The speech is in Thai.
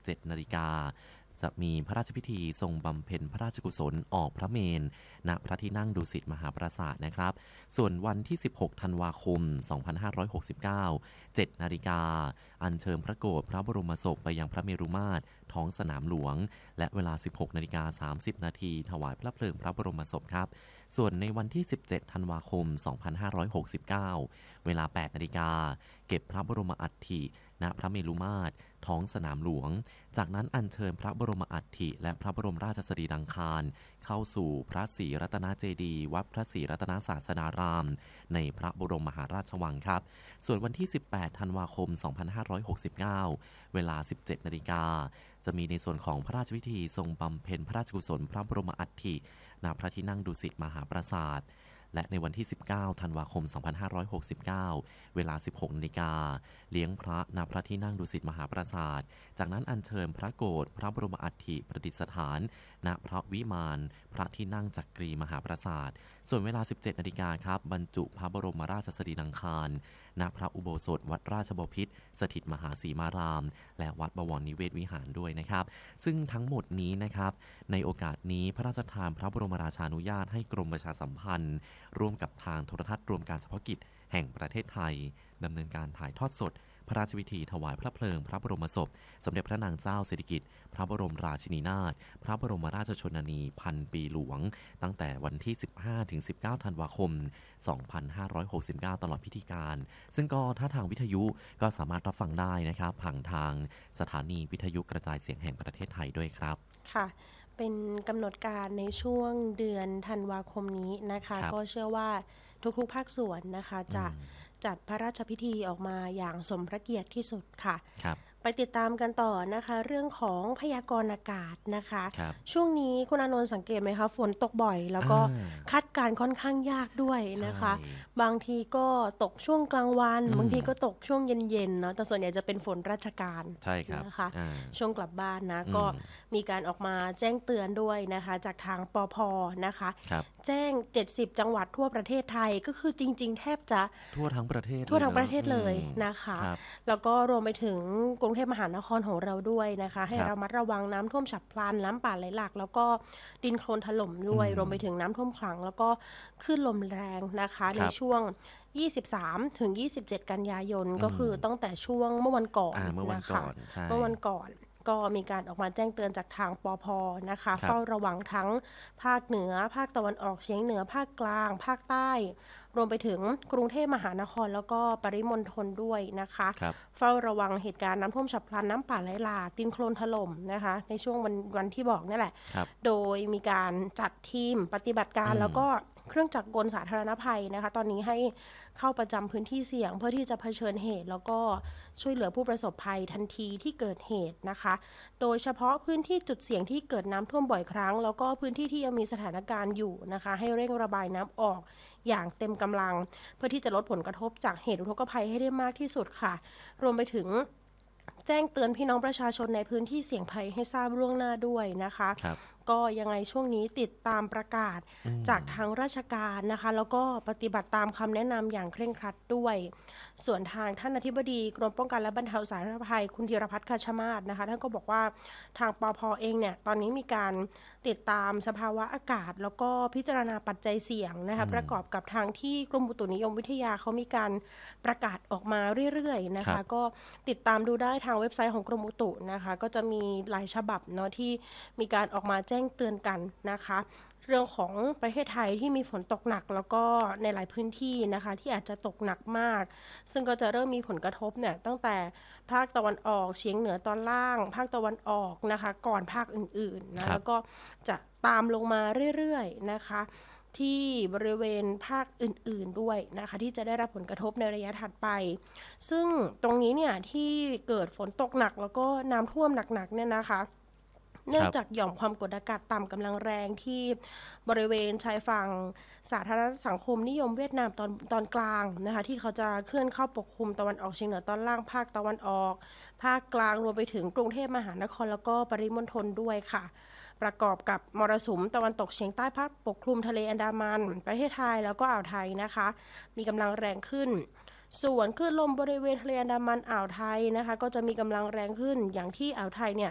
17 นาฬิกาจะมีพระราชพิธีทรงบำเพ็ญพระราชกุศลออกพระเมรุณพระที่นั่งดุสิตมหาปราสาทนะครับส่วนวันที่16ธันวาคม2569 7 นาฬิกาอัญเชิญพระโกฐพระบรมศพไปยังพระเมรุมาตรท้องสนามหลวงและเวลา 16 นาฬิกา 30 นาทีถวายพระเพลิงพระบรมศพครับส่วนในวันที่17ธันวาคม2569 เวลา 8 นาฬิกาเก็บพระบรมอัฐิณพระเมรุมาตรท้องสนามหลวงจากนั้นอัญเชิญพระบรมอัฐิและพระบรมราชสรีรังคารเข้าสู่พระศรีรัตนเจดีย์วัดพระศรีรัตนศาสดารามในพระบรมมหาราชวังครับส่วนวันที่18ธันวาคม2569 เวลา 17 นาฬิกาจะมีในส่วนของพระราชพิธีทรงบำเพ็ญพระราชกุศลพระบรมอัฐิณพระที่นั่งดุสิตมหาปราสาทและในวันที่19ธันวาคม2569 เวลา 16 นาฬิกาเลี้ยงพระณพระที่นั่งดุสิตมหาปราสาทจากนั้นอัญเชิญพระโกฐพระบรมอัฐิประดิษฐานณพระวิมานพระที่นั่งจักรีมหาปราสาทส่วนเวลา 17 นาฬิกาครับบรรจุพระบรมราชสรีรังคารณพระอุโบสถวัดราชบพิตรสถิตมหาสีมารามและวัดบวรนิเวศวิหารด้วยนะครับซึ่งทั้งหมดนี้นะครับในโอกาสนี้พระราชทานพระบรมราชานุญาตให้กรมประชาสัมพันธ์ร่วมกับทางโทรทัศน์รวมการเฉพาะกิจแห่งประเทศไทยดำเนินการถ่ายทอดสดพระราชพิธีถวายพระเพลิงพระบรมศพสมเด็จพระนางเจ้าสิริกิติ์พระบรมราชินีนาถพระบรมราชชนนีพันปีหลวงตั้งแต่วันที่ 15-19 ธันวาคม 2569 ตลอดพิธีการซึ่งก็ถ้าทางวิทยุก็สามารถรับฟังได้นะครับผ่านทางสถานีวิทยุกระจายเสียงแห่งประเทศไทยด้วยครับค่ะเป็นกำหนดการในช่วงเดือนธันวาคมนี้นะคะก็เชื่อว่าทุกๆภาคส่วนนะคะจะจัดพระราชพิธีออกมาอย่างสมพระเกียรติที่สุดค่ะไปติดตามกันต่อนะคะเรื่องของพยากรณ์อากาศนะคะช่วงนี้คุณอานนท์สังเกตไหมคะฝนตกบ่อยแล้วก็คาดการณ์ค่อนข้างยากด้วยนะคะบางทีก็ตกช่วงกลางวันบางทีก็ตกช่วงเย็นๆเนาะแต่ส่วนใหญ่จะเป็นฝนราชการนะคะช่วงกลับบ้านนะก็มีการออกมาแจ้งเตือนด้วยนะคะจากทางปภ.นะคะแจ้ง70จังหวัดทั่วประเทศไทยก็คือจริงๆแทบจะทั่วทั้งประเทศเลยนะคะแล้วก็รวมไปถึงกรุงเทพมหานครของเราด้วยนะคะให้ระมัดระวังน้ำท่วมฉับพลันน้ำป่าไหลหลากแล้วก็ดินโคลนถล่มด้วยรวมไปถึงน้ำท่วมขังแล้วก็คลื่นลมแรงนะคะในช่วง23-27 กันยายนก็คือตั้งแต่ช่วงเมื่อวันก่อนนะคะเมื่อวันก่อนก็มีการออกมาแจ้งเตือนจากทางปภ.นะคะเฝ้าระวังทั้งภาคเหนือภาคตะวันออกเฉียงเหนือภาคกลางภาคใต้รวมไปถึงกรุงเทพมหานครแล้วก็ปริมณฑลด้วยนะคะเฝ้าระวังเหตุการณ์น้ำท่วมฉับพลันน้ำป่าไหลหลากดินโคลนถล่มนะคะในช่วงวันที่บอกนี่แหละโดยมีการจัดทีมปฏิบัติการแล้วก็เครื่องจักรกลสาธารณภัยนะคะตอนนี้ให้เข้าประจำพื้นที่เสี่ยงเพื่อที่จะเผชิญเหตุแล้วก็ช่วยเหลือผู้ประสบภัยทันทีที่เกิดเหตุนะคะโดยเฉพาะพื้นที่จุดเสี่ยงที่เกิดน้ำท่วมบ่อยครั้งแล้วก็พื้นที่ที่ยังมีสถานการณ์อยู่นะคะให้เร่งระบายน้ำออกอย่างเต็มกำลังเพื่อที่จะลดผลกระทบจากเหตุอุทกภัยให้ได้มากที่สุดค่ะรวมไปถึงแจ้งเตือนพี่น้องประชาชนในพื้นที่เสี่ยงภัยให้ทราบล่วงหน้าด้วยนะคะก็ยังไงช่วงนี้ติดตามประกาศจากทางราชการนะคะแล้วก็ปฏิบัติตามคำแนะนำอย่างเคร่งครัดด้วยส่วนทางท่านอธิบดีกรมป้องกันและบรรเทาสาธารณภัยคุณธีรพัฒน์ คชมาศนะคะท่านก็บอกว่าทางปภ.เองเนี่ยตอนนี้มีการติดตามสภาวะอากาศแล้วก็พิจารณาปัจจัยเสี่ยงนะคะประกอบกับทางที่กรมอุตุนิยมวิทยาเขามีการประกาศออกมาเรื่อยๆนะคะก็ติดตามดูได้ทางเว็บไซต์ของกรมอุตุนะคะก็จะมีหลายฉบับเนาะที่มีการออกมาแจ้งเตือนกันนะคะเรื่องของประเทศไทยที่มีฝนตกหนักแล้วก็ในหลายพื้นที่นะคะที่อาจจะตกหนักมากซึ่งก็จะเริ่มมีผลกระทบเนี่ยตั้งแต่ภาคตะวันออกเฉียงเหนือตอนล่างภาคตะวันออกนะคะก่อนภาคอื่นๆนะแล้วก็จะตามลงมาเรื่อยๆนะคะที่บริเวณภาคอื่นๆด้วยนะคะที่จะได้รับผลกระทบในระยะถัดไปซึ่งตรงนี้เนี่ยที่เกิดฝนตกหนักแล้วก็น้ำท่วมหนักๆเนี่ยนะคะเนื่องจากหย่อมความกดอากาศต่ำกำลังแรงที่บริเวณชายฝั่งสาธารณสังคมนิยมเวียดนามตอนกลางนะคะที่เขาจะเคลื่อนเข้าปกคลุมตะวันออกเฉียงเหนือตอนล่างภาคตะวันออกภาคกลางรวมไปถึงกรุงเทพมหานครแล้วก็ปริมณฑลด้วยค่ะประกอบกับมรสุมตะวันตกเฉียงใต้พัดปกคลุมทะเลอันดามันประเทศไทยแล้วก็อ่าวไทยนะคะมีกำลังแรงขึ้นส่วนคลื่นลมบริเวณทะเลอันดามันอ่าวไทยนะคะก็จะมีกำลังแรงขึ้นอย่างที่อ่าวไทยเนี่ย